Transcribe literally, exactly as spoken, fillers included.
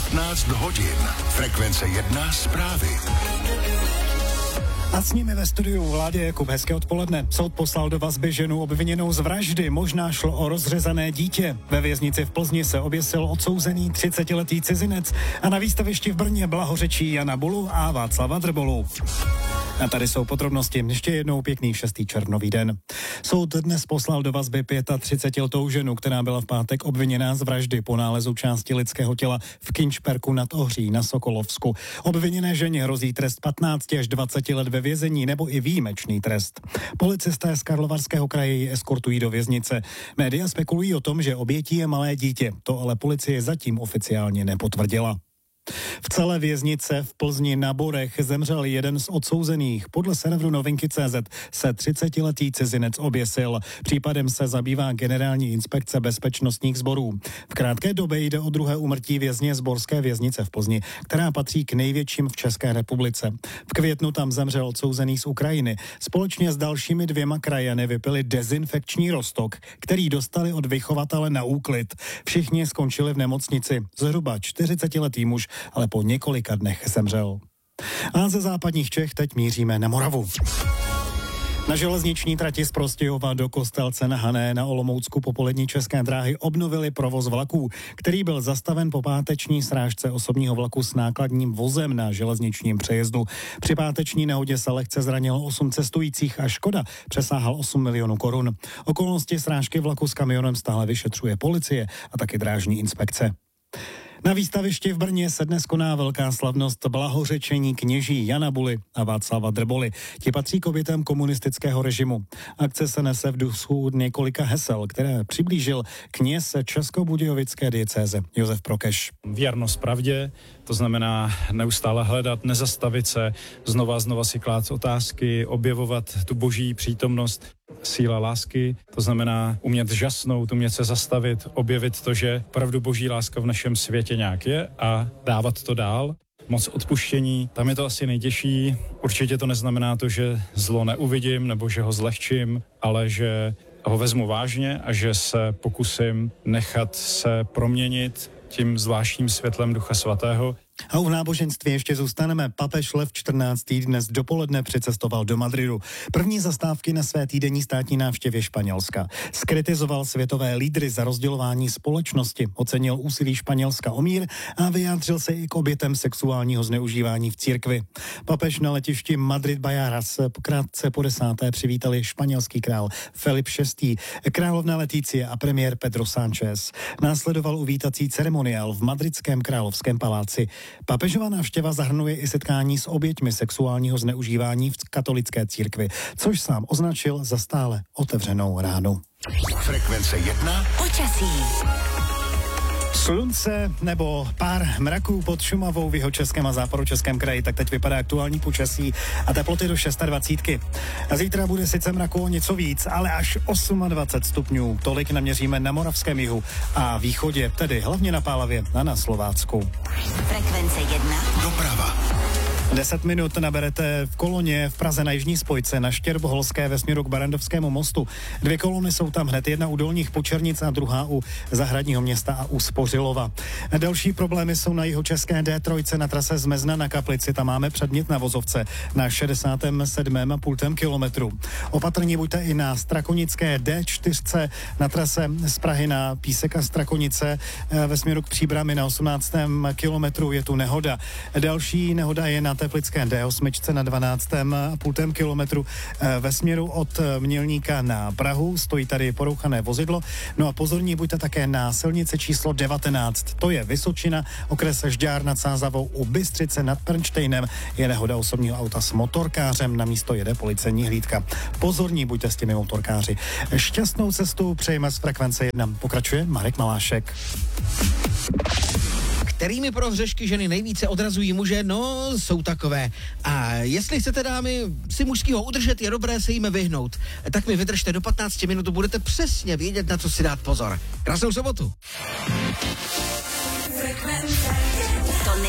patnáct hodin. Frekvence jedna zprávy. A s nimi ve studiu Vládě Jakub. Hezké odpoledne. Soud poslal do vazby ženu obviněnou z vraždy. Možná šlo o rozřezané dítě. Ve věznici v Plzni se oběsil odsouzený třicetiletý cizinec a na výstavišti v Brně blahořečí Jana Bulu a Václava Drbolu. A tady jsou podrobnosti. Ještě jednou pěkný šestý červnový den. Soud dnes poslal do vazby třicetiletou ženu, která byla v pátek obviněná z vraždy po nálezu části lidského těla v Kinčperku nad Ohří na Sokolovsku. Obviněné ženě hrozí trest patnáct až dvacet let ve vězení nebo i výjimečný trest. Policisté z Karlovarského kraje ji eskortují do věznice. Média spekulují o tom, že obětí je malé dítě. To ale policie zatím oficiálně nepotvrdila. V celé věznice v Plzni na Borech zemřel jeden z odsouzených. Podle serveru Novinky tečka cé zet se třicetiletý cizinec oběsil. Případem se zabývá Generální inspekce bezpečnostních sborů. V krátké době jde o druhé úmrtí vězně z Borské věznice v Plzni, která patří k největším v České republice. V květnu tam zemřel odsouzený z Ukrajiny. Společně s dalšími dvěma krajany vypili dezinfekční roztok, který dostali od vychovatele na úklid. Všichni skončili v nemocnici. Zhruba čtyřicetiletý muž ale po několika dnech zemřel. A ze západních Čech teď míříme na Moravu. Na železniční trati z Prostějova do Kostelce na Hané na Olomoucku popolední České dráhy obnovili provoz vlaků, který byl zastaven po páteční srážce osobního vlaku s nákladním vozem na železničním přejezdu. Při páteční nehodě se lehce zranilo osm cestujících a škoda přesáhal osm milionů korun. Okolnosti srážky vlaku s kamionem stále vyšetřuje policie a taky drážní inspekce. Na výstavišti v Brně se dnes koná velká slavnost blahořečení kněží Jana Buly a Václava Drboly. Ti patří k obětem komunistického režimu. Akce se nese v duchu několika hesel, které přiblížil kněz českobudějovické diecéze Josef Prokeš. Věrnost pravdě, to znamená neustále hledat, nezastavit se, znova a znova si klát otázky, objevovat tu boží přítomnost. Síla lásky, to znamená umět žasnout, umět se zastavit, objevit to, že opravdu boží láska v našem světě nějak je a dávat to dál. Moc odpuštění, tam je to asi nejtěžší. Určitě to neznamená to, že zlo neuvidím nebo že ho zlehčím, ale že ho vezmu vážně a že se pokusím nechat se proměnit tím zvláštním světlem Ducha Svatého. A u náboženství ještě zůstaneme. Papež Lev čtrnáctý dnes dopoledne přicestoval do Madridu. První zastávky na své týdenní státní návštěvě Španělska. Skritizoval světové lídry za rozdělování společnosti, ocenil úsilí Španělska o mír a vyjádřil se i k obětem sexuálního zneužívání v církvi. Papež na letišti Madrid-Barajas krátce po desáté přivítali španělský král Filip šestý, královna Leticia a premiér Pedro Sánchez. Následoval uvítací ceremoniál v madridském královském paláci. Papežova návštěva zahrnuje i setkání s oběťmi sexuálního zneužívání v katolické církvi, což sám označil za stále otevřenou ránu. Frekvence jedna. Počasí. Slunce nebo pár mraků pod Šumavou v jihočeském a západočeském kraji, tak teď vypadá aktuální počasí a teploty do dvacet šest. A zítra bude sice mraku o něco víc, ale až dvacet osm stupňů. Tolik naměříme na moravském jihu a východě, tedy hlavně na Pálavě a na Slovácku. Frekvence jedna. Doprava. deset minut naberete v koloně v Praze na jižní spojce na Štěrboholské ve směru k Barandovskému mostu. Dvě kolony jsou tam hned, jedna u Dolních Počernic a druhá u Zahradního Města a u Spořilova. Další problémy jsou na jihočeské dé tři na trase z Mezna na Kaplici. Tam máme předmět na vozovce na šedesátém sedmém a půl kilometru. Opatrní buďte i na Strakonické dé čtyři na trase z Prahy na Písek a Strakonice ve směru k Příbrami na osmnáctém kilometru je tu nehoda. Další nehoda je na Teplické dé osm na dvanáctém a půl kilometru ve směru od Mělníka na Prahu. Stojí tady porouchané vozidlo. No a pozorní buďte také na silnici číslo devatenáct. To je Vysočina, okres Žďár nad Sázavou u Bystřice nad Pernštejnem. Je nehoda osobního auta s motorkářem. Na místo jede policejní hlídka. Pozorní buďte s těmi motorkáři. Šťastnou cestu přejeme z Frekvence jedna. Pokračuje Marek Malášek. Kterými prohřešky ženy nejvíce odrazují muže? No, jsou takové. A jestli chcete, dámy, si mužskýho udržet, je dobré se jim vyhnout. Tak mi vydržte do patnáct minut, budete přesně vědět, na co si dát pozor. Krásnou sobotu. Frekvence.